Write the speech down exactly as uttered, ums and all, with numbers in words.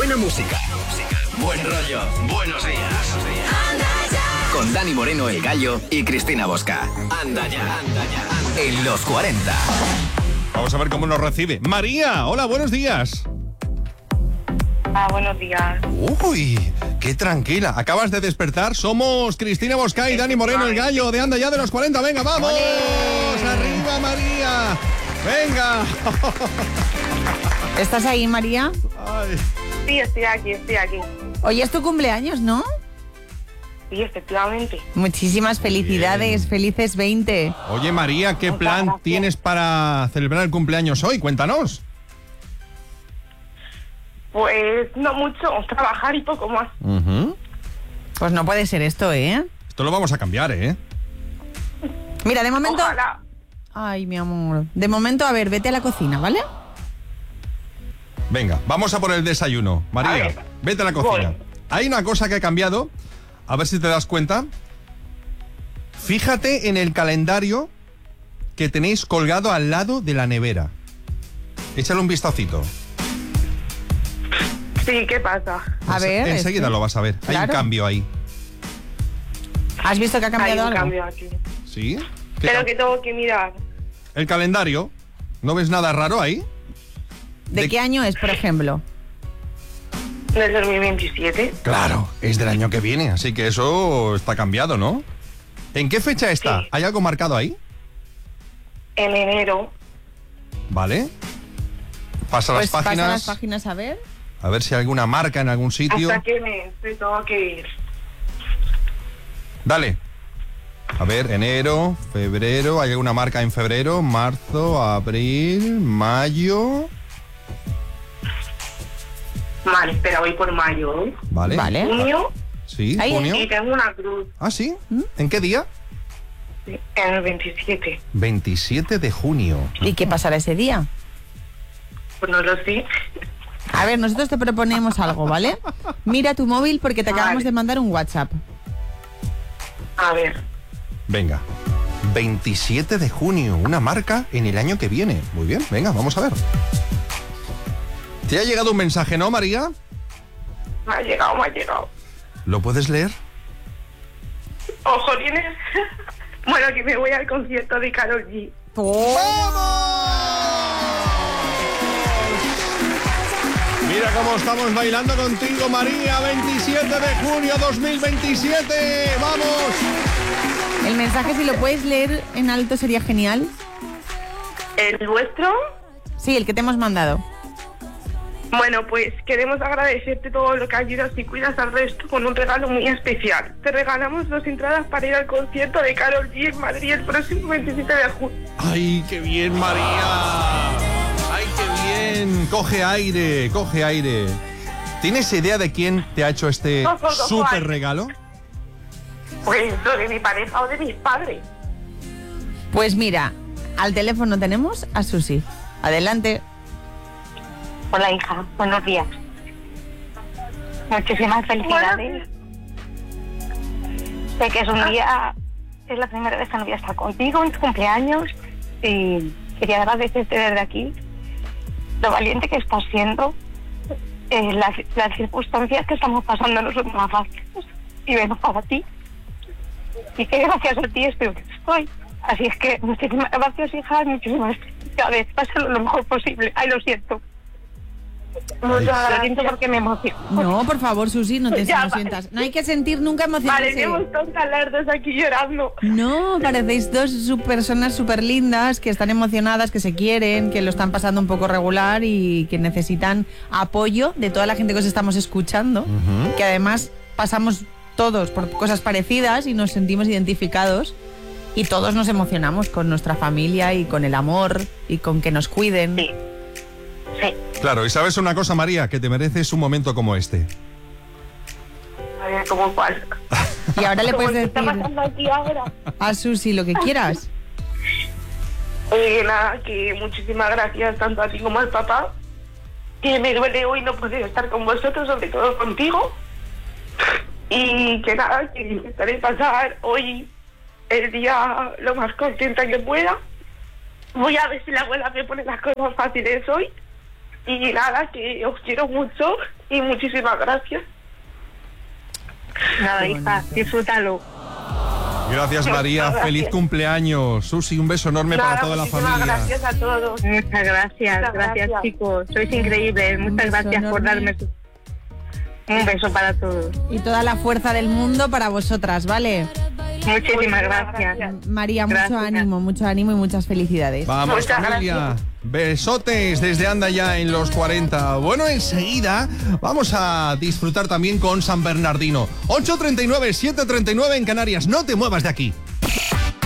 Buena música, buen rollo, buenos días. Con Dani Moreno, El Gallo y Cristina Bosca. Anda ya, anda ya. En los cuarenta. Vamos a ver cómo nos recibe María. Hola, buenos días. Ah, buenos días. Uy, qué tranquila. Acabas de despertar. Somos Cristina Bosca y Dani Moreno, El Gallo, de Anda ya de los cuarenta. Venga, vamos. ¡Olé! Arriba, María. Venga. ¿Estás ahí, María? Ay. Sí, estoy aquí, estoy aquí. Hoy es tu cumpleaños, ¿no? Sí, efectivamente. Muchísimas felicidades, Bien. Felices veinte. Oye, María, ¿qué Muchas plan gracias. tienes para celebrar el cumpleaños hoy? Cuéntanos. Pues no mucho, trabajar y poco más. Uh-huh. Pues no puede ser esto, ¿eh? Esto lo vamos a cambiar, ¿eh? Mira, de momento... Ojalá. Ay, mi amor. De momento, a ver, vete a la cocina, ¿vale? Venga, vamos a por el desayuno. A María, ver. vete a la cocina. Voy. Hay una cosa que ha cambiado. A ver si te das cuenta. Fíjate en el calendario que tenéis colgado al lado de la nevera. Échale un vistacito. Sí, ¿qué pasa? A ver... Enseguida este. lo vas a ver. Hay un Claro. cambio ahí. ¿Has visto que ha Hay cambiado un algo? cambio aquí. ¿Sí? ¿Qué Pero tal? que tengo que mirar. El calendario. ¿No ves nada raro ahí? ¿De, ¿De qué año es, por ejemplo? Del dos mil veintisiete. Claro, es del año que viene, así que eso está cambiado, ¿no? ¿En qué fecha está? Sí. ¿Hay algo marcado ahí? En enero. ¿Vale? Pasa Pues las páginas. pasa las páginas a ver. A ver si hay alguna marca en algún sitio. ¿Hasta qué mes te tengo que ir? Dale. A ver, enero, febrero. ¿Hay alguna marca en febrero? Marzo, abril, mayo. Vale, espera, voy por mayo. ¿eh? Vale. Vale. Junio Sí, Ahí, junio. y tengo una cruz. Ah, ¿sí? ¿Mm? ¿En qué día? Sí, en el veintisiete. veintisiete de junio. ¿Y qué pasará ese día? Pues no lo sé. A ver, nosotros te proponemos algo, ¿vale? Mira tu móvil porque te acabamos Vale. de mandar un WhatsApp. A ver. Venga. veintisiete de junio, una marca en el año que viene. Muy bien, venga, vamos a ver. ¿Te ha llegado un mensaje, no, María? Me ha llegado, me ha llegado. ¿Lo puedes leer? Ojo, tienes. Bueno, que me voy al concierto de Karol G. Mira cómo estamos bailando contigo, María. veintisiete de junio dos mil veintisiete. ¡Vamos! El mensaje, si lo puedes leer en alto, sería genial. ¿El vuestro? Sí, el que te hemos mandado. Bueno, pues queremos agradecerte todo lo que ayudas y cuidas al resto con un regalo muy especial. Te regalamos dos entradas para ir al concierto de Karol G en Madrid el próximo veintisiete de junio. ¡Ay, qué bien, María! ¡Ay, qué bien! Coge aire, coge aire. ¿Tienes idea de quién te ha hecho este Cojo, cojo súper aire. regalo? Pues o de mi pareja o de mis padres. Pues mira, al teléfono tenemos a Susi. Adelante. Hola, hija. Buenos días. Muchísimas felicidades. Sé que es un día, es la primera vez que no voy a estar contigo en tu cumpleaños y quería agradecerte desde aquí lo valiente que estás siendo. Eh, las, las circunstancias que estamos pasando no son más fáciles y vengo para ti. Y que gracias a ti estoy donde estoy. Así es que muchísimas gracias, hija, muchísimas felicidades. Pásalo lo mejor posible. Ay, lo siento. Muchas Lo siento gracias. porque me emociono. No, por favor, Susi, no te Ya, no vale. sientas. No hay que sentir nunca emocionarse. Parecemos tontas las dos aquí llorando. No, parecéis dos su- personas súper lindas que están emocionadas, que se quieren, que lo están pasando un poco regular y que necesitan apoyo de toda la gente que os estamos escuchando, Ujú. que además pasamos todos por cosas parecidas y nos sentimos identificados y todos nos emocionamos con nuestra familia y con el amor y con que nos cuiden. Sí. Sí. Claro, y sabes una cosa, María, que te mereces un momento como este. A ver, ¿cómo cuál? Y ahora le Como puedes el que está decir pasando aquí ahora. a Susi lo que quieras. Eh, nada, que muchísimas gracias tanto a ti como al papá. Que me duele hoy no poder estar con vosotros, sobre todo contigo. Y que nada, que intentaré pasar hoy el día lo más contenta que pueda. Voy a ver si la abuela me pone las cosas fáciles hoy. Y nada, que os quiero mucho y muchísimas gracias. Nada, hija, disfrútalo. Gracias, María. Gracias. Feliz cumpleaños. Susi, un beso enorme Nada, para toda la muchísimas familia. gracias a todos. Muchas gracias, Muchas gracias, gracias. chicos. Sois increíbles. Un Muchas beso gracias por enorme. darme su- un beso para todos. Y toda la fuerza del mundo para vosotras, ¿vale? Muchísimas Muchísimas gracias. gracias. María, mucho Gracias. ánimo, mucho ánimo y muchas felicidades. Vamos, Muchas familia. gracias. Besotes desde Anda Ya en los cuarenta. Bueno, enseguida vamos a disfrutar también con San Bernardino. ocho treinta y nueve, siete treinta y nueve en Canarias. No te muevas de aquí.